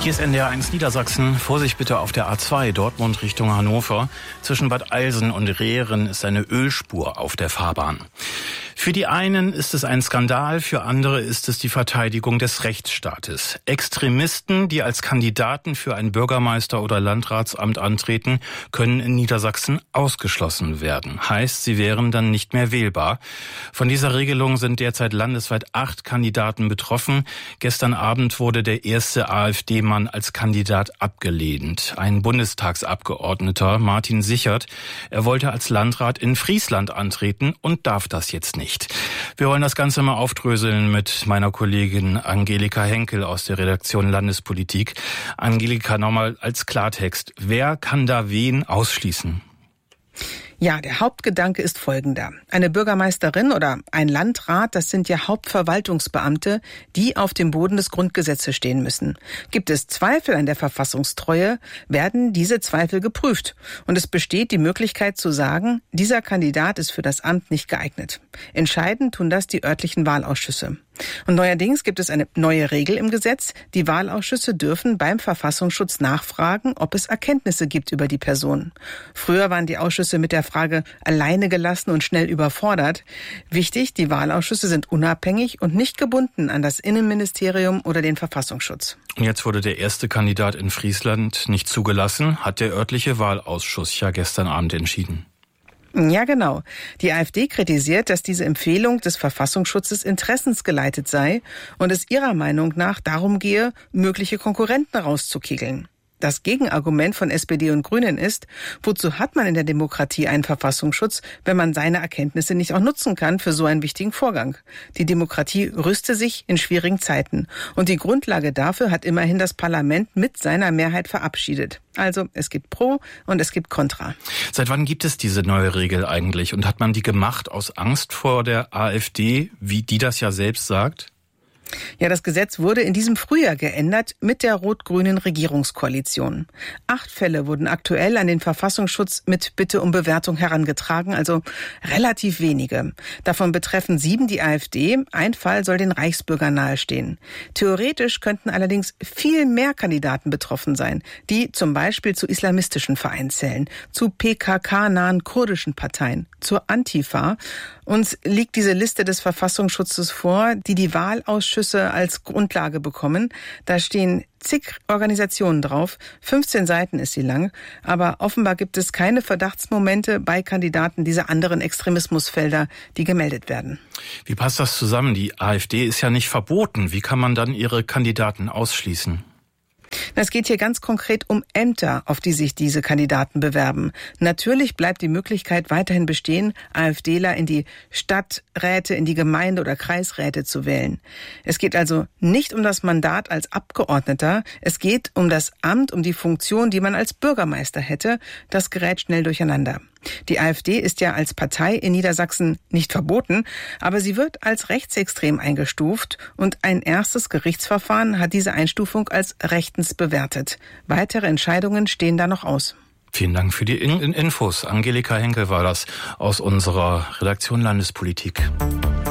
Hier ist NDR1 Niedersachsen. Vorsicht bitte auf der A2 Dortmund Richtung Hannover. Zwischen Bad Eilsen und Rehren ist eine Ölspur auf der Fahrbahn. Für die einen ist es ein Skandal, für andere ist es die Verteidigung des Rechtsstaates. Extremisten, die als Kandidaten für ein Bürgermeister- oder Landratsamt antreten, können in Niedersachsen ausgeschlossen werden. Heißt, sie wären dann nicht mehr wählbar. Von dieser Regelung sind derzeit landesweit 8 Kandidaten betroffen. Gestern Abend wurde der erste AfD-Mann als Kandidat abgelehnt. Ein Bundestagsabgeordneter, Martin Sichert. Er wollte als Landrat in Friesland antreten und darf das jetzt nicht. Wir wollen das Ganze mal aufdröseln mit meiner Kollegin Angelika Henkel aus der Redaktion Landespolitik. Angelika, nochmal als Klartext. Wer kann da wen ausschließen? Ja, der Hauptgedanke ist folgender. Eine Bürgermeisterin oder ein Landrat, das sind ja Hauptverwaltungsbeamte, die auf dem Boden des Grundgesetzes stehen müssen. Gibt es Zweifel an der Verfassungstreue, werden diese Zweifel geprüft. Und es besteht die Möglichkeit zu sagen, dieser Kandidat ist für das Amt nicht geeignet. Entscheiden tun das die örtlichen Wahlausschüsse. Und neuerdings gibt es eine neue Regel im Gesetz. Die Wahlausschüsse dürfen beim Verfassungsschutz nachfragen, ob es Erkenntnisse gibt über die Person. Früher waren die Ausschüsse mit der Frage alleine gelassen und schnell überfordert. Wichtig, die Wahlausschüsse sind unabhängig und nicht gebunden an das Innenministerium oder den Verfassungsschutz. Und jetzt wurde der erste Kandidat in Friesland nicht zugelassen, hat der örtliche Wahlausschuss ja gestern Abend entschieden. Ja, genau. Die AfD kritisiert, dass diese Empfehlung des Verfassungsschutzes interessensgeleitet sei und es ihrer Meinung nach darum gehe, mögliche Konkurrenten rauszukegeln. Das Gegenargument von SPD und Grünen ist, wozu hat man in der Demokratie einen Verfassungsschutz, wenn man seine Erkenntnisse nicht auch nutzen kann für so einen wichtigen Vorgang? Die Demokratie rüste sich in schwierigen Zeiten. Und die Grundlage dafür hat immerhin das Parlament mit seiner Mehrheit verabschiedet. Also es gibt Pro und es gibt Contra. Seit wann gibt es diese neue Regel eigentlich? Und hat man die gemacht aus Angst vor der AfD, wie die das ja selbst sagt? Ja, das Gesetz wurde in diesem Frühjahr geändert mit der rot-grünen Regierungskoalition. 8 Fälle wurden aktuell an den Verfassungsschutz mit Bitte um Bewertung herangetragen, also relativ wenige. Davon betreffen 7 die AfD, ein Fall soll den Reichsbürgern nahestehen. Theoretisch könnten allerdings viel mehr Kandidaten betroffen sein, die zum Beispiel zu islamistischen Vereinen zählen, zu PKK-nahen kurdischen Parteien, zur Antifa. Uns liegt diese Liste des Verfassungsschutzes vor, die Wahlausschüsse als Grundlage bekommen. Da stehen zig Organisationen drauf, 15 Seiten ist sie lang, aber offenbar gibt es keine Verdachtsmomente bei Kandidaten dieser anderen Extremismusfelder, die gemeldet werden. Wie passt das zusammen? Die AfD ist ja nicht verboten. Wie kann man dann ihre Kandidaten ausschließen? Es geht hier ganz konkret um Ämter, auf die sich diese Kandidaten bewerben. Natürlich bleibt die Möglichkeit weiterhin bestehen, AfDler in die Stadträte, in die Gemeinde- oder Kreisräte zu wählen. Es geht also nicht um das Mandat als Abgeordneter, es geht um das Amt, um die Funktion, die man als Bürgermeister hätte. Das gerät schnell durcheinander. Die AfD ist ja als Partei in Niedersachsen nicht verboten, aber sie wird als rechtsextrem eingestuft und ein erstes Gerichtsverfahren hat diese Einstufung als rechtens bewertet. Weitere Entscheidungen stehen da noch aus. Vielen Dank für die Infos. Angelika Henkel war das aus unserer Redaktion Landespolitik.